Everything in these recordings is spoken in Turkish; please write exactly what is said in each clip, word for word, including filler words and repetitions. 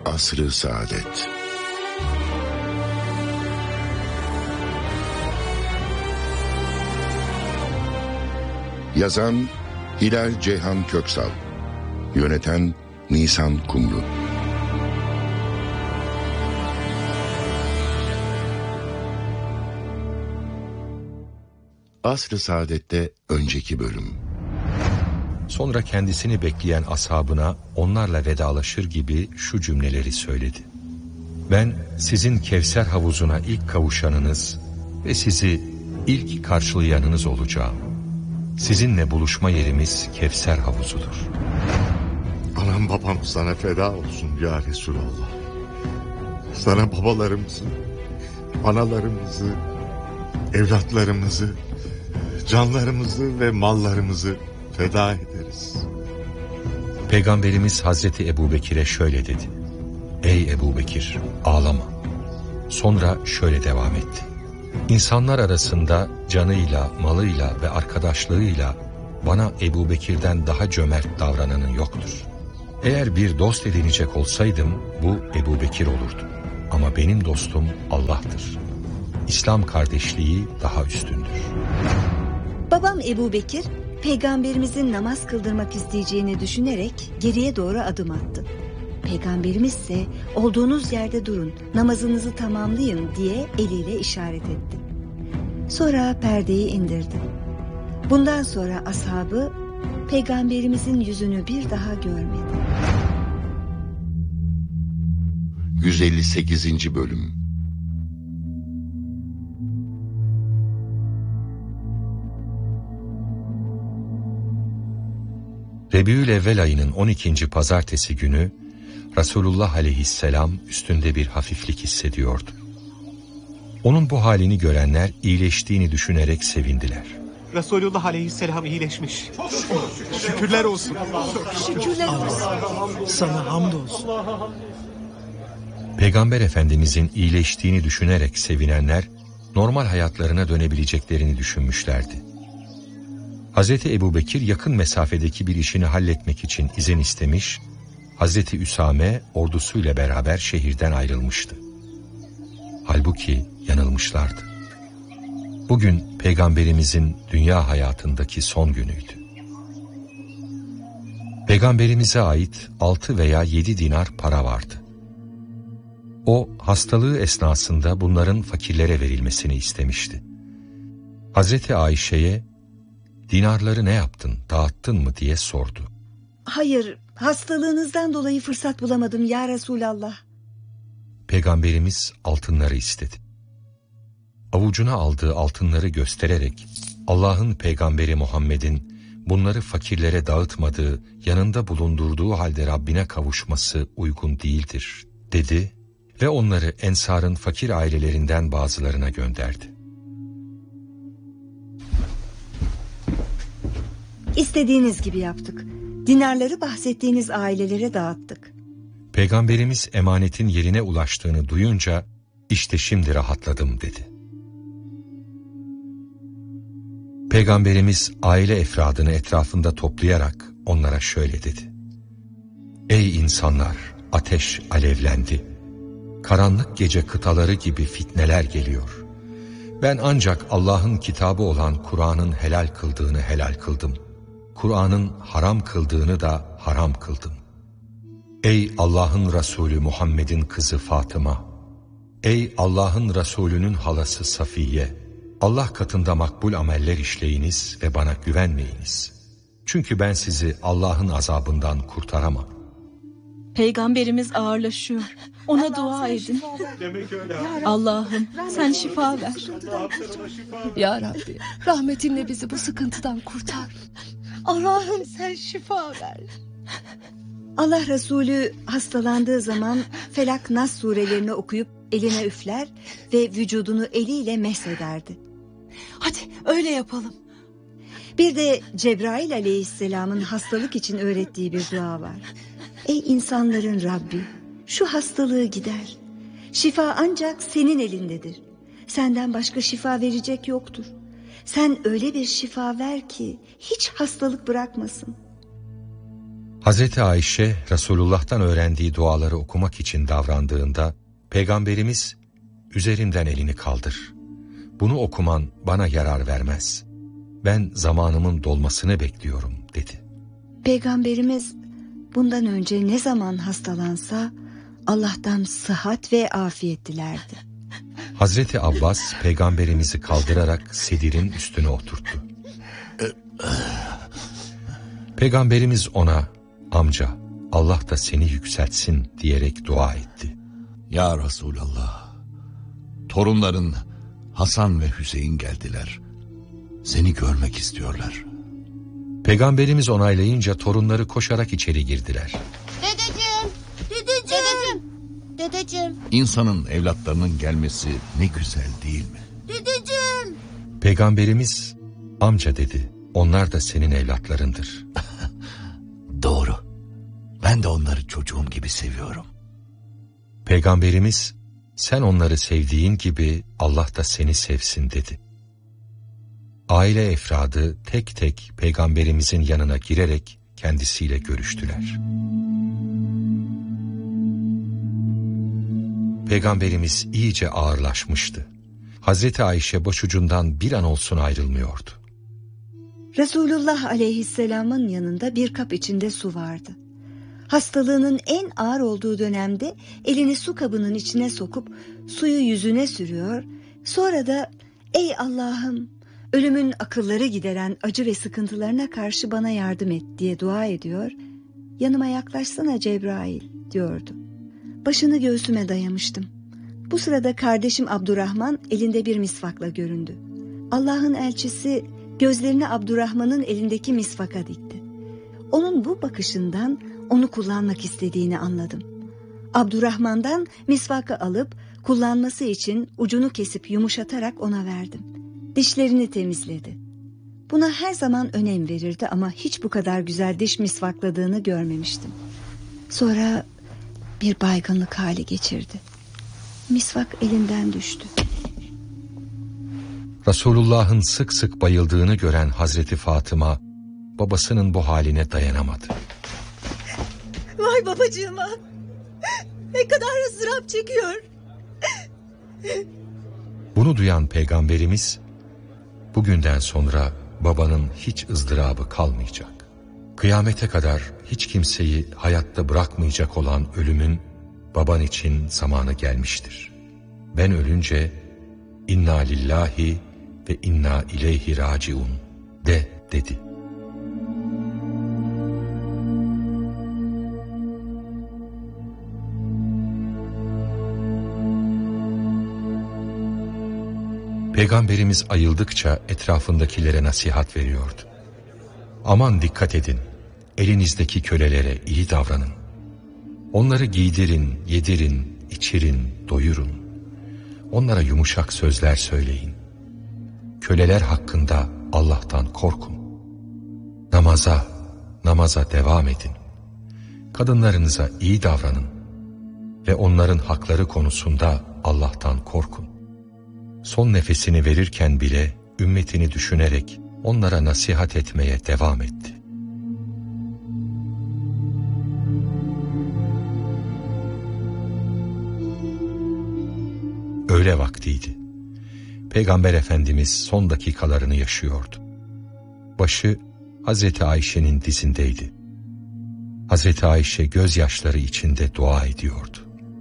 Asr-ı Saadet. Yazan Hilal Ceyhan Köksal, yöneten Nisan Kumru. Asr-ı Saadet'te önceki bölüm. Sonra kendisini bekleyen ashabına onlarla vedalaşır gibi şu cümleleri söyledi. Ben sizin Kevser havuzuna ilk kavuşanınız ve sizi ilk karşılayanınız olacağım. Sizinle buluşma yerimiz Kevser havuzudur. Anam babam sana feda olsun ya Resulallah. Sana babalarımızı, analarımızı, evlatlarımızı, canlarımızı ve mallarımızı feda ederiz. Peygamberimiz Hazreti Ebubekir'e şöyle dedi. Ey Ebubekir, ağlama. Sonra şöyle devam etti. İnsanlar arasında canıyla, malıyla ve arkadaşlığıyla bana Ebubekir'den daha cömert davrananın yoktur. Eğer bir dost edinecek olsaydım bu Ebubekir olurdu. Ama benim dostum Allah'tır. İslam kardeşliği daha üstündür. Babam Ebubekir, Peygamberimizin namaz kıldırmak isteyeceğini düşünerek geriye doğru adım attı. Peygamberimiz ise olduğunuz yerde durun, namazınızı tamamlayın diye eliyle işaret etti. Sonra perdeyi indirdi. Bundan sonra ashabı Peygamberimizin yüzünü bir daha görmedi. yüz elli sekizinci bölüm. Rebiülevvel ayının on ikinci pazartesi günü Resulullah aleyhisselam üstünde bir hafiflik hissediyordu. Onun bu halini görenler iyileştiğini düşünerek sevindiler. Resulullah aleyhisselam iyileşmiş. Şükürler olsun. Şükürler olsun. Sana hamdolsun. Peygamber Efendimizin iyileştiğini düşünerek sevinenler normal hayatlarına dönebileceklerini düşünmüşlerdi. Hazreti Ebubekir yakın mesafedeki bir işini halletmek için izin istemiş, Hazreti Üsame ordusuyla beraber şehirden ayrılmıştı. Halbuki yanılmışlardı. Bugün Peygamberimizin dünya hayatındaki son günüydü. Peygamberimize ait altı veya yedi dinar para vardı. O hastalığı esnasında bunların fakirlere verilmesini istemişti. Hazreti Ayşe'ye dinarları ne yaptın, dağıttın mı diye sordu. Hayır, hastalığınızdan dolayı fırsat bulamadım ya Resulallah. Peygamberimiz altınları istedi. Avucuna aldığı altınları göstererek Allah'ın peygamberi Muhammed'in bunları fakirlere dağıtmadığı, yanında bulundurduğu halde Rabbine kavuşması uygun değildir dedi ve onları Ensar'ın fakir ailelerinden bazılarına gönderdi. İstediğiniz gibi yaptık. Dinarları bahsettiğiniz ailelere dağıttık. Peygamberimiz emanetin yerine ulaştığını duyunca işte şimdi rahatladım dedi. Peygamberimiz aile efradını etrafında toplayarak onlara şöyle dedi. Ey insanlar, ateş alevlendi. Karanlık gece kıtaları gibi fitneler geliyor. Ben ancak Allah'ın kitabı olan Kur'an'ın helal kıldığını helal kıldım. Kur'an'ın haram kıldığını da haram kıldım. Ey Allah'ın Resulü Muhammed'in kızı Fatıma! Ey Allah'ın Resulü'nün halası Safiye! Allah katında makbul ameller işleyiniz ve bana güvenmeyiniz. Çünkü ben sizi Allah'ın azabından kurtaramam. Peygamberimiz ağırlaşıyor. Ona dua edin. Allah'ım sen şifa ver. Ya Rabbi, rahmetinle bizi bu sıkıntıdan kurtar. Allah'ım sen şifa ver. Allah Resulü hastalandığı zaman Felak Nas surelerini okuyup eline üfler ve vücudunu eliyle meshederdi. Hadi öyle yapalım. Bir de Cebrail aleyhisselamın hastalık için öğrettiği bir dua var. Ey insanların Rabbi, şu hastalığı gider. Şifa ancak senin elindedir. Senden başka şifa verecek yoktur. Sen öyle bir şifa ver ki hiç hastalık bırakmasın. Hazreti Ayşe Resulullah'tan öğrendiği duaları okumak için davrandığında Peygamberimiz üzerimden elini kaldır. Bunu okuman bana yarar vermez. Ben zamanımın dolmasını bekliyorum dedi. Peygamberimiz bundan önce ne zaman hastalansa Allah'tan sıhhat ve afiyet dilerdi. Hazreti Abbas Peygamberimizi kaldırarak sedirin üstüne oturttu. Peygamberimiz ona amca Allah da seni yükseltsin diyerek dua etti. Ya Resulallah, torunların Hasan ve Hüseyin geldiler. Seni görmek istiyorlar. Peygamberimiz onaylayınca torunları koşarak içeri girdiler. Dedeciğim, dedeciğim, dedeciğim, İnsanın evlatlarının gelmesi ne güzel değil mi? dedeciğim. Peygamberimiz amca dedi, onlar da senin evlatlarındır. Doğru. Ben de onları çocuğum gibi seviyorum. Peygamberimiz sen onları sevdiğin gibi Allah da seni sevsin dedi. Aile efradı tek tek Peygamberimizin yanına girerek kendisiyle görüştüler. Peygamberimiz iyice ağırlaşmıştı. Hazreti Ayşe başucundan bir an olsun ayrılmıyordu. Resulullah aleyhisselamın yanında bir kap içinde su vardı. Hastalığının en ağır olduğu dönemde elini su kabının içine sokup suyu yüzüne sürüyor, sonra da ''Ey Allah'ım, ölümün akılları gideren acı ve sıkıntılarına karşı bana yardım et'' diye dua ediyor, ''Yanıma yaklaşsana Cebrail'' diyordu. Başını göğsüme dayamıştım. Bu sırada kardeşim Abdurrahman elinde bir misvakla göründü. Allah'ın elçisi gözlerini Abdurrahman'ın elindeki misvaka dikti. Onun bu bakışından onu kullanmak istediğini anladım. Abdurrahman'dan misvakı alıp kullanması için ucunu kesip yumuşatarak ona verdim. Dişlerini temizledi. Buna her zaman önem verirdi ama hiç bu kadar güzel diş misvakladığını görmemiştim. Sonra bir baygınlık hali geçirdi. Misvak elinden düştü. Resulullah'ın sık sık bayıldığını gören Hazreti Fatıma babasının bu haline dayanamadı. Vay babacığıma. Ne kadar ızdırap çekiyor. Bunu duyan Peygamberimiz bugünden sonra babanın hiç ızdırabı kalmayacak. Kıyamete kadar hiç kimseyi hayatta bırakmayacak olan ölümün baban için zamanı gelmiştir. Ben ölünce inna lillahi ve inna ileyhi raciun de dedi. Peygamberimiz ayıldıkça etrafındakilere nasihat veriyordu. Aman dikkat edin, elinizdeki kölelere iyi davranın. Onları giydirin, yedirin, içirin, doyurun. Onlara yumuşak sözler söyleyin. Köleler hakkında Allah'tan korkun. Namaza, namaza devam edin. Kadınlarınıza iyi davranın. Ve onların hakları konusunda Allah'tan korkun. Son nefesini verirken bile ümmetini düşünerek onlara nasihat etmeye devam etti. Öğle vaktiydi. Peygamber Efendimiz son dakikalarını yaşıyordu. Başı Hazreti Ayşe'nin dizindeydi. Hazreti Ayşe gözyaşları içinde dua ediyordu.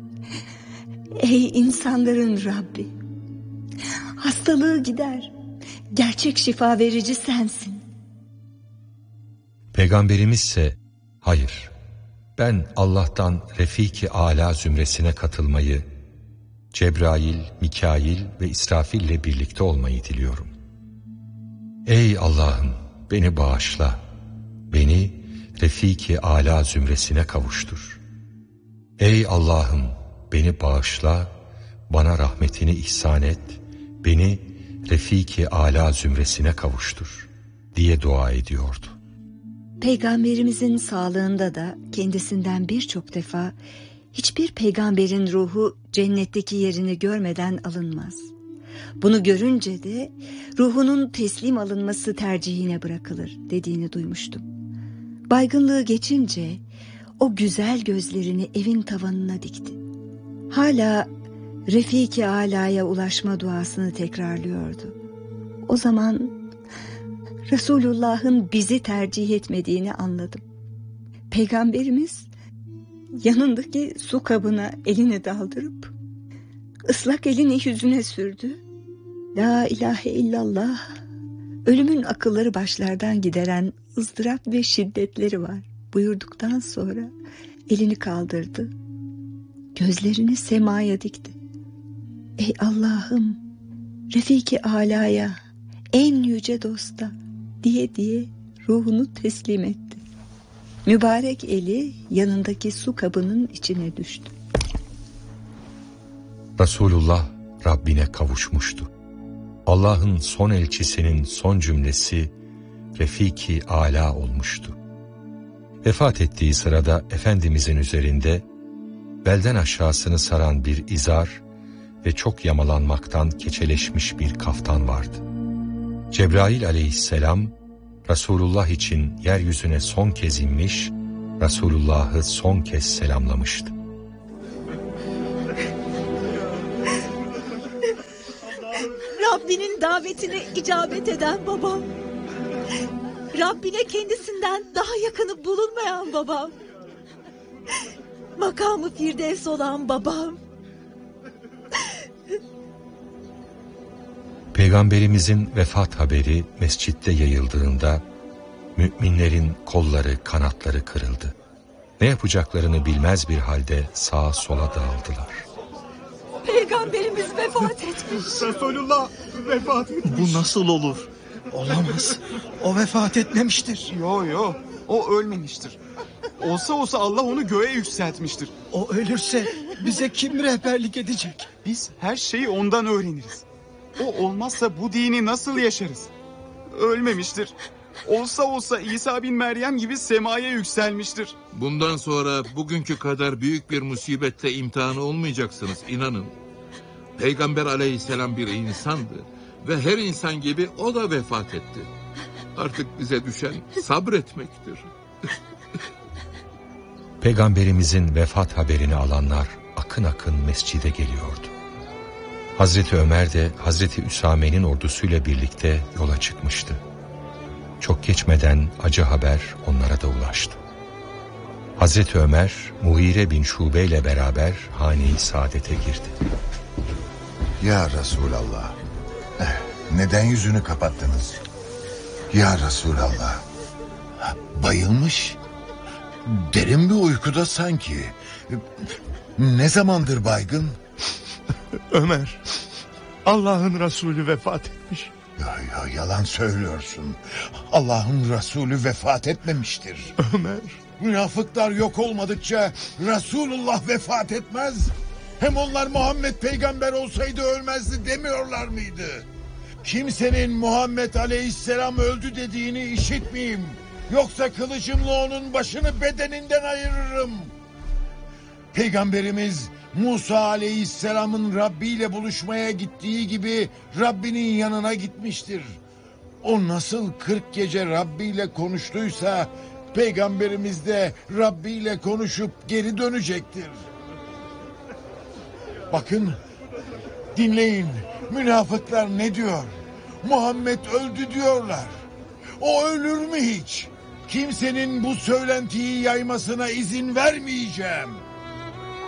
Ey insanların Rabbi, hastalığı gider, gerçek şifa verici sensin. Peygamberimiz ise hayır, ben Allah'tan Refik-i Âlâ zümresine katılmayı, Cebrail, Mikail ve İsrafil ile birlikte olmayı diliyorum. Ey Allah'ım, beni bağışla, beni Refik-i Âlâ zümresine kavuştur. Ey Allah'ım, beni bağışla, bana rahmetini ihsan et, beni Refik-i Âlâ zümresine kavuştur diye dua ediyordu. Peygamberimizin sağlığında da kendisinden birçok defa hiçbir peygamberin ruhu cennetteki yerini görmeden alınmaz. Bunu görünce de ruhunun teslim alınması tercihine bırakılır dediğini duymuştum. Baygınlığı geçince o güzel gözlerini evin tavanına dikti. Hala Refik-i Ala'ya ulaşma duasını tekrarlıyordu. O zaman Resulullah'ın bizi tercih etmediğini anladım. Peygamberimiz yanındaki su kabına elini daldırıp ıslak elini yüzüne sürdü. La ilahe illallah, ölümün akılları başlardan gideren ızdırap ve şiddetleri var buyurduktan sonra elini kaldırdı. Gözlerini semaya dikti. Ey Allah'ım, Refik-i Ala'ya, en yüce dosta diye diye ruhunu teslim etti. Mübarek eli yanındaki su kabının içine düştü. Resulullah Rabbine kavuşmuştu. Allah'ın son elçisinin son cümlesi Refik-i Ala olmuştu. Vefat ettiği sırada Efendimizin üzerinde belden aşağısını saran bir izar ve çok yamalanmaktan keçeleşmiş bir kaftan vardı. Cebrail aleyhisselam Resulullah için yeryüzüne son kez inmiş, Resulullah'ı son kez selamlamıştı. Rabbinin davetine icabet eden babam. Rabbine kendisinden daha yakını bulunmayan babam. Makamı firdevs olan babam. Peygamberimizin vefat haberi mescitte yayıldığında müminlerin kolları, kanatları kırıldı. Ne yapacaklarını bilmez bir halde sağa sola dağıldılar. Peygamberimiz vefat etmiş. Resulullah vefat etmiş. Bu nasıl olur? Olamaz. O vefat etmemiştir. Yo yo, o ölmemiştir. Olsa olsa Allah onu göğe yükseltmiştir. O ölürse bize kim rehberlik edecek? Biz her şeyi ondan öğreniriz. O olmazsa bu dini nasıl yaşarız? Ölmemiştir. Olsa olsa İsa bin Meryem gibi semaya yükselmiştir. Bundan sonra bugünkü kadar büyük bir musibette imtihanı olmayacaksınız, inanın. Peygamber aleyhisselam bir insandı ve her insan gibi o da vefat etti. Artık bize düşen sabretmektir. Peygamberimizin vefat haberini alanlar akın akın mescide geliyordu. Hazreti Ömer de Hazreti Üsame'nin ordusuyla birlikte yola çıkmıştı. Çok geçmeden acı haber onlara da ulaştı. Hazreti Ömer, Mughire bin Şube ile beraber hane-i saadete girdi. Ya Resulallah, neden yüzünü kapattınız? Ya Resulallah, bayılmış. Derin bir uykuda sanki. Ne zamandır baygın? Ömer, Allah'ın Resulü vefat etmiş. Ya, ya yalan söylüyorsun. Allah'ın Resulü vefat etmemiştir. Ömer. Münafıklar yok olmadıkça Resulullah vefat etmez. Hem onlar Muhammed peygamber olsaydı ölmezdi demiyorlar mıydı? Kimsenin Muhammed aleyhisselam öldü dediğini işitmeyeyim. Yoksa kılıcımla onun başını bedeninden ayırırım. Peygamberimiz Musa aleyhisselamın Rabbi ile buluşmaya gittiği gibi Rabbinin yanına gitmiştir. O nasıl kırk gece Rabbi ile konuştuysa Peygamberimiz de Rabbi ile konuşup geri dönecektir. Bakın, dinleyin, münafıklar ne diyor? Muhammed öldü diyorlar. O ölür mü hiç? Kimsenin bu söylentiyi yaymasına izin vermeyeceğim.